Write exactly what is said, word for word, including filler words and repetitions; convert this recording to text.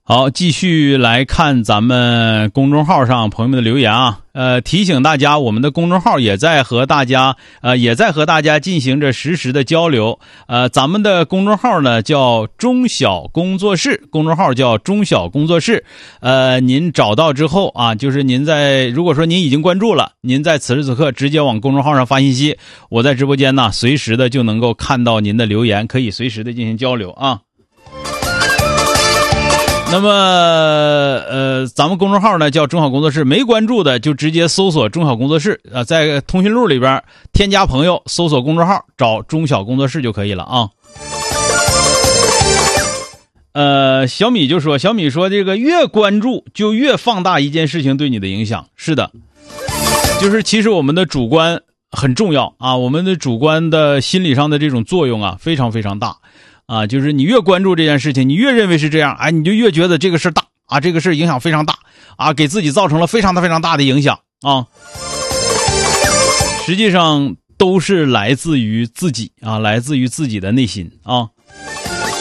好，继续来看咱们公众号上朋友们的留言啊。呃，提醒大家，我们的公众号也在和大家呃也在和大家进行着实时的交流。呃，咱们的公众号呢叫中小工作室，公众号叫中小工作室。呃，您找到之后啊，就是您在如果说您已经关注了，您在此时此刻直接往公众号上发信息，我在直播间呢随时的就能够看到您的留言，可以随时的进行交流啊。那么呃咱们公众号呢叫中小工作室，没关注的就直接搜索中小工作室啊，在通讯录里边添加朋友，搜索公众号找中小工作室就可以了啊。呃小米就说小米说这个越关注就越放大一件事情对你的影响。是的，就是其实我们的主观很重要啊，我们的主观的心理上的这种作用啊非常非常大啊，就是你越关注这件事情，你越认为是这样，哎，你就越觉得这个事大啊，这个事影响非常大啊，给自己造成了非常大非常大的影响啊。实际上都是来自于自己啊，来自于自己的内心啊。